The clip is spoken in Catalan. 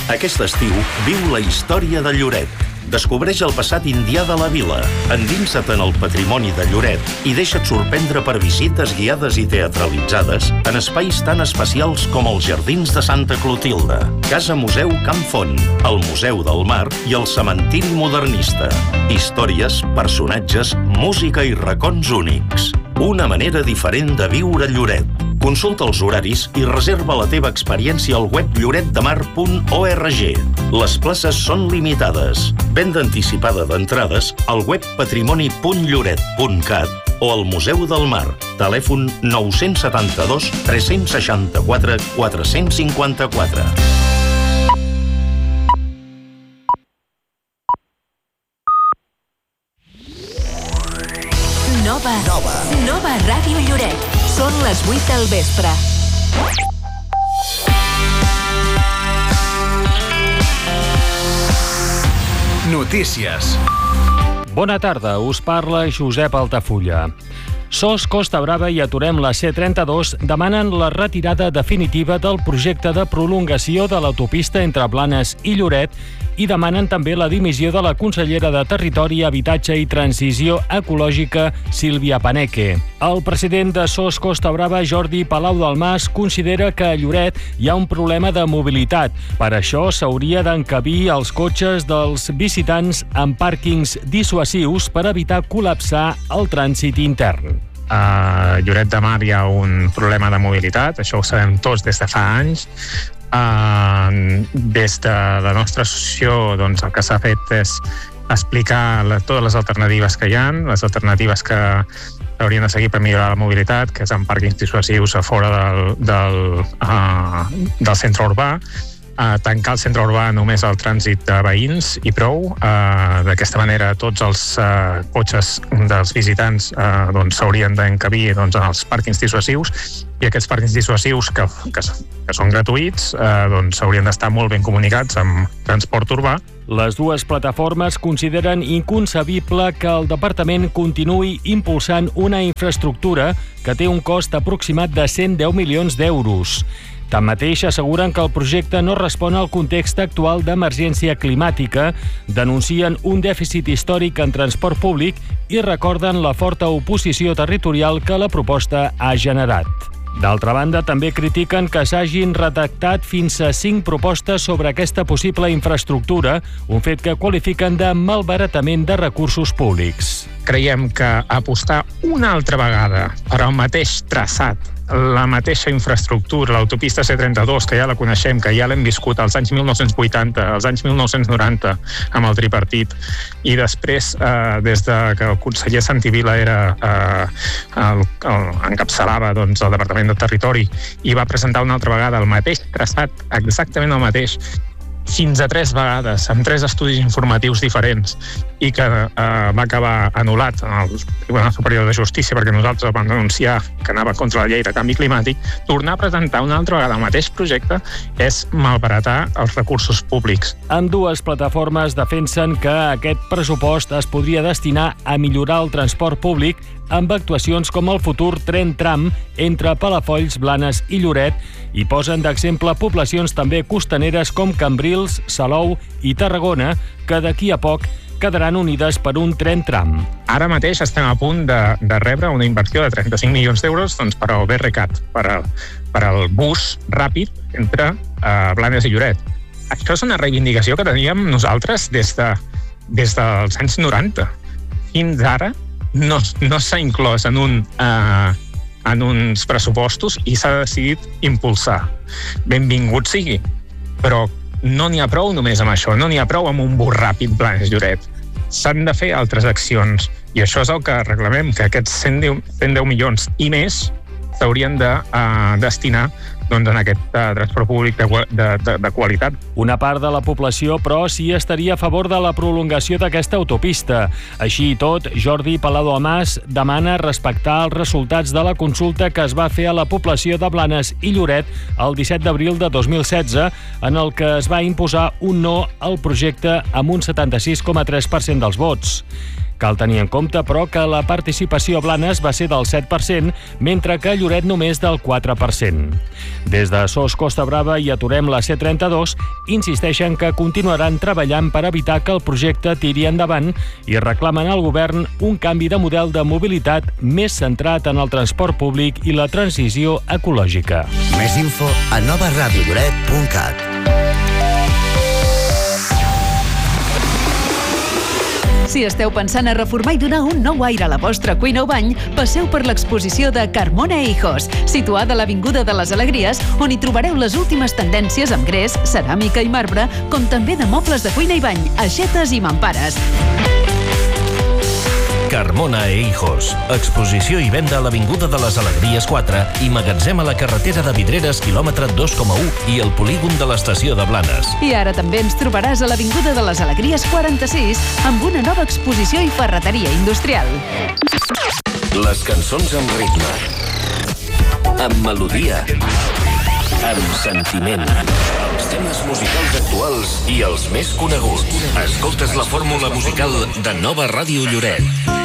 Aquest estiu viu la història de Lloret. Descobreix el passat indià de la vila, endinsa't en el patrimoni de Lloret i deixa't sorprendre per visites guiades i teatralitzades en espais tan especials com els Jardins de Santa Clotilde, Casa Museu Camp Font, el Museu del Mar i el Cementiri Modernista. Històries, personatges, música i racons únics. Una manera diferent de viure Lloret. Consulta els horaris i reserva la teva experiència al web lloretdemar.org. Les places són limitades. Venda anticipada d'entrades al web patrimoni.lloret.cat o al Museu del Mar. Telèfon 972 364 454. Nova Ràdio Lloret. Són les 8 del vespre. Notícies. Bona tarda, us parla Josep Altafulla. SOS Costa Brava i Aturem la C32 demanen la retirada definitiva del projecte de prolongació de l'autopista entre Blanes i Lloret i demanen també la dimissió de la consellera de Territori, Habitatge i Transició Ecològica, Sílvia Paneque. El president de SOS Costa Brava, Jordi Palau del Mas, considera que a Lloret hi ha un problema de mobilitat. Per això s'hauria d'encabir els cotxes dels visitants en pàrquings dissuasius per evitar col·lapsar el trànsit intern. A Lloret de Mar hi ha un problema de mobilitat, això ho sabem tots des de fa anys. Des de la nostra associació el que s'ha fet és explicar totes les alternatives que hi ha, les alternatives que haurien de seguir per millorar la mobilitat, que és en pàrquings dissuasius a fora del centre urbà, tancar el centre urbà només al trànsit de veïns i prou. D'aquesta manera tots els cotxes dels visitants s'haurien d'encabir en els pàrquings dissuasius i aquests pàrquings dissuasius que són gratuïts haurien d'estar molt ben comunicats amb transport urbà. Les dues plataformes consideren inconcebible que el departament continuï impulsant una infraestructura que té un cost aproximat de 110 milions d'euros. Tanmateix, asseguren que el projecte no respon al context actual d'emergència climàtica, denuncien un dèficit històric en transport públic i recorden la forta oposició territorial que la proposta ha generat. D'altra banda, també critiquen que s'hagin redactat fins a 5 propostes sobre aquesta possible infraestructura, un fet que qualifiquen de malbaratament de recursos públics. Creiem que apostar una altra vegada per al mateix traçat, la mateixa infraestructura, l'autopista C32, que ja la coneixem, que ja l'hem viscut als anys 1980, als anys 1990, amb el tripartit, i després, des que el conseller Santivila encapçalava el Departament de Territori i va presentar una altra vegada el mateix traçat, exactament el mateix, fins a 3 vegades, amb 3 estudis informatius diferents, i que va acabar anul·lat en el Tribunal Superior de Justícia perquè nosaltres vam denunciar que anava contra la llei de canvi climàtic. Tornar a presentar una altra vegada el mateix projecte és malbaratar els recursos públics. Ambdues plataformes defensen que aquest pressupost es podria destinar a millorar el transport públic amb actuacions com el futur tren tram entre Palafolls, Blanes i Lloret i posen d'exemple poblacions també costaneres com Cambrils, Salou i Tarragona, que d'aquí a poc quedaran unides per un tren tram. Ara mateix estem a punt de rebre una inversió de 35 milions d'euros per al BRCAT, per al bus ràpid entre Blanes i Lloret. Això és una reivindicació que teníem nosaltres des dels anys 90. Fins ara no s'ha inclòs en uns pressupostos i s'ha decidit impulsar. Benvingut sigui, però no n'hi ha prou només amb això, no n'hi ha prou amb un bus ràpid Blanes-Lloret. S'han de fer altres accions i això és el que reclamem, que aquests 110 milions i més s'haurien de destinar en aquest transport públic de qualitat. Una part de la població, però, sí estaria a favor de la prolongació d'aquesta autopista. Així i tot, Jordi Palau del Mas demana respectar els resultats de la consulta que es va fer a la població de Blanes i Lloret el 17 d'abril de 2016, en el que es va imposar un no al projecte amb un 76,3% dels vots. Cal tenir en compte, però, que la participació a Blanes va ser del 7%, mentre que a Lloret només del 4%. Des de SOS Costa Brava i Aturem la C32 insisteixen que continuaran treballant per evitar que el projecte tiri endavant i reclamen al govern un canvi de model de mobilitat més centrat en el transport públic i la transició ecològica. Més info a novaradiolloret.cat. Si esteu pensant a reformar i donar un nou aire a la vostra cuina o bany, passeu per l'exposició de Carmona e Hijos, situada a l'Avinguda de les Alegries, on hi trobareu les últimes tendències amb gres, ceràmica i marbre, com també de mobles de cuina i bany, aixetes i mampares. Carmona e Hijos. Exposició i venda a l'Avinguda de les Alegries 4 i magatzem a la carretera de Vidreres, quilòmetre 2,1 i el polígon de l'estació de Blanes. I ara també ens trobaràs a l'Avinguda de les Alegries 46 amb una nova exposició i ferreteria industrial. Les cançons amb ritme, amb melodia, amb sentiment. Els temes musicals actuals i els més coneguts. Escoltes la fórmula musical de Nova Ràdio Lloret.